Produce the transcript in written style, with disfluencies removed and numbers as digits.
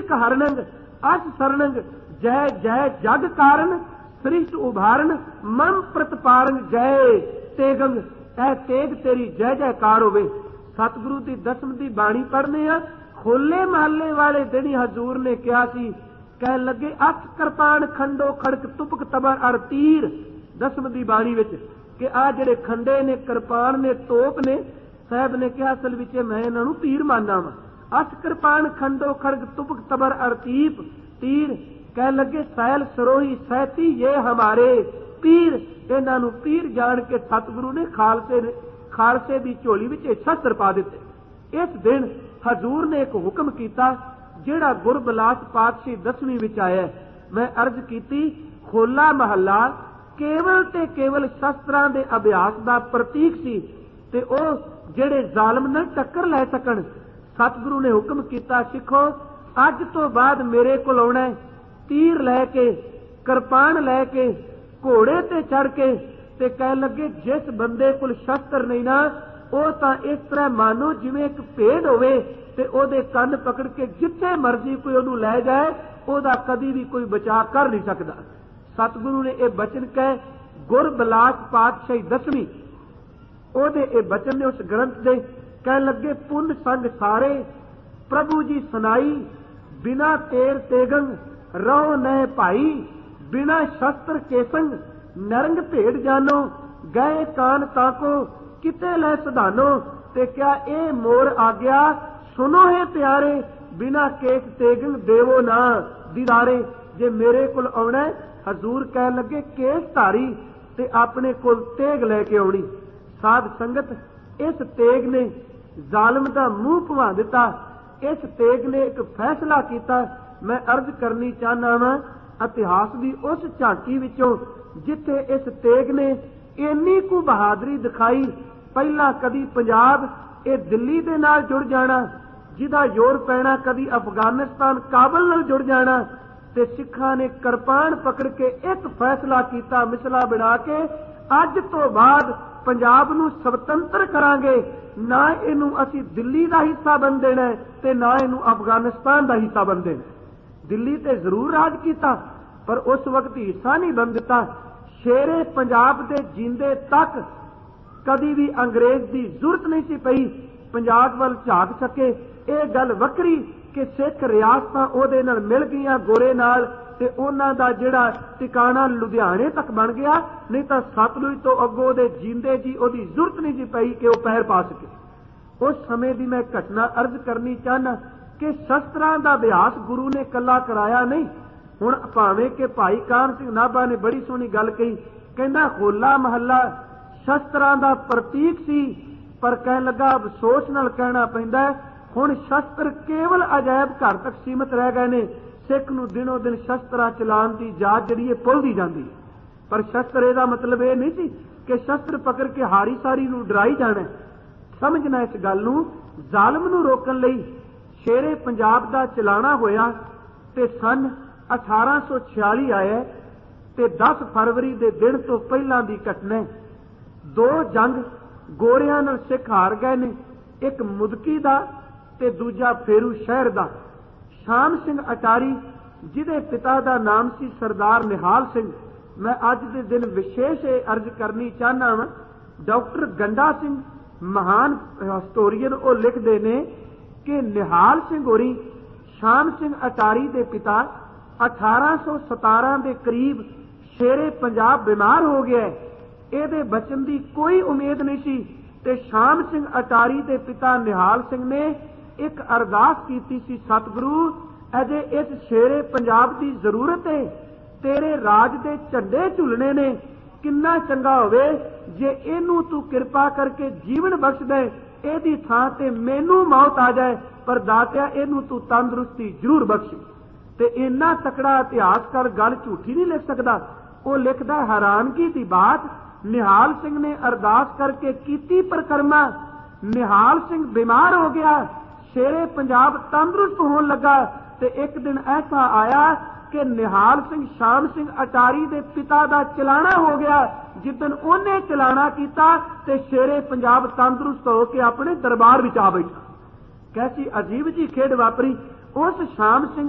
कीचक हरणंग अस शरणंग जय जय जग कारण सृष्ट उभारण मन प्रतिपारण जय तेगंग ऐ तेग तेरी जय जयकार होवे। सतगुरु की दसम की बाणी पढ़ने आ। होले महल्ले वाले दिन ही हजूर ने कहा सी, कह लगे अख कृपाण खंडो खड़क तुपक तबर अर तीर। दसम की बाणी विच कि आ जिहड़े खंडे ने कृपाण ने तोप ने, साहब ने कहा असल विच मैं इन्हां नूं तीर मानना वा। अख कृपाण खंडो खड़क तुपक तबर अर तीर कह लगे सैल सरोही सहती ये हमारे पीर। इन्हां नूं पीर जान के सतगुरु ने खालसे की झोली विच शस्त्र पा दिते। इस दिन हजूर ने एक हुक्म किया जिहड़ा गुरबिलास पातशाही 10वीं विच आया। मैं अर्ज की होला महला केवल ते केवल शस्त्रां दे अभ्यास का प्रतीक सी ते ओ जिहड़े जालम नाल टक्कर लै सकण। सतगुरु ने हुक्म किया, सिखो अज तो बाद मेरे कोल आउणा है तीर लैके कृपाण लैके घोड़े ते चढ़ के ते कह लगे जिस बंदे कोल शस्त्र नहीं ना वो तां इस तरह मानो जिवें एक भेड़ होवे ते ओदे कंन पकड़ के जिथे मर्जी कोई ओनू लै जाए ओदा कदी भी कोई बचा कर नहीं सकता। सतगुरु ने यह बचन कह गुरबिलास पातशाही 10वीं ओदे ए बचन ने उस ग्रंथ दे कह लगे पुन संग सारे प्रभु जी सुनाई बिना तेर तेगंग रहो नए भाई बिना शस्त्र के संग नरंग भेड़ जानो गए कान ताको किते लै सधानो। ते क्या ए मोर आ गया सुनो है प्यारे बिना केस तेगंग देवो ना दीदारे। जे मेरे कोल आउणा हजूर कह लगे केस धारी ते अपने कोल तेग लैके आउणी। साध संगत इस तेग ने जालम का मूँह भवा दिता। इस तेग ने एक फैसला किया। मैं अर्ज करनी चाहना वा इतिहास की उस झांकी विचों जिथे इस तेग ने इन्नी कु बहादुरी दिखाई। पहला कदी पंजाब ये दिल्ली दे नाल जुड़ जाना, जिदा जोर पैना कदी अफगानिस्तान काबल नाल जुड़ जाना, ते सिखां ने कृपाण पकड़ के एक फैसला किया मिसला बना के अज तो बाद पंजाब नूं स्वतंत्र करांगे, ना इनू असी दिल्ली का हिस्सा बन देना ते ना इनू अफगानिस्तान का हिस्सा बन देना। दिल्ली ते जरूर राज किया पर उस वक्त हिस्सा नहीं बन दिता। शेरे पंजाब दे जींदे तक कदी भी अंग्रेज की जरूरत नहीं सी पई पंजाब वाल झाक सके। ये गल वक्री कि सिख रियासतां ओहदे नाल मिल गईयां गोरे नाल ते उन्हां दा जिहड़ा ठिकाना लुधियाने तक बन गया, नहीं तो सतलुज तो अगों दे जींदे जी ओहदी जरूरत नहीं सी पई कि वह पैर पा सके। उस समय की मैं घटना अर्ज करनी चाहना कि शस्त्रां दा अभ्यास गुरु ने कला कराया नहीं। हुण भावें कि भाई कान सिंह नाभा ने बड़ी सोहनी गल कही, कहंदा होला महला शस्त्रां दा प्रतीक सी पर कह लगा अफसोस नाल कहना पैंदा हुण शस्त्र केवल अजायब घर तक सीमित रह गए ने। सिख नूं दिनों दिन शस्त्रां चलाण दी जाच जिहड़ी है भुलदी जांदी है। पर शस्त्र इहदा मतलब यह नहीं सी कि शस्त्र पकड़ के हारी सारी नूं डराई जाना। समझना इस गल नूं जालम नूं रोकण लई शेरे पंजाब दा चलाना होया ते सन 1846 आया ते 10 फरवरी दे दिन तो पहलां दी घटना। दो जंग गोरियां नाल सिख हार गए ने, एक मुदकी दा ते दूजा फेरू शहर दा। शाम सिंह अटारी जिहदे पिता दा नाम सी सरदार निहाल सिंह, मैं अज दे दिन विशेष अर्ज करनी चाहना वा। डॉक्टर गंडा सिंह महान हिस्टोरीयन वो लिखते ने कि निहाल सिंह होरी शाम सिंह अटारी दे पिता 1817 के करीब शेरे पंजाब बीमार हो गया। ਇਹਦੇ बचन की कोई उम्मीद नहीं सी ते शाम सिंह अटारी के पिता निहाल सिंह ने एक अरदास की सी, सतगुरु अजे इस शेरे पंजाब की जरूरत है, तेरे राज के झंडे झुलने ने, किन्ना चंगा होवे जे इनू तू कृपा करके जीवन बख्श दे, एदी थां ते मैनू मौत आ जाए पर दातिया इनू तू तंदुरुस्ती जरूर बख्शी। ते इन्ना तकड़ा इतिहास कर गल झूठी नहीं लिख सकता। वो लिखदा हैरानगी की बात, निहाल सिंह ने अरदास करके कीती परिक्रमा, निहाल सिंह बीमार हो गया, शेरे पंजाब तंदुरुस्त होने लगा। ते एक दिन ऐसा आया कि निहाल सिंह शाम सिंह अटारी के पिता का चलाना हो गया। जिदन उन्हें चलाना किया ते शेरे पंजाब तंदुरुस्त होकर अपने दरबार विच आ बैठा। कैसी अजीब जी खेड वापरी। उस शाम सिंह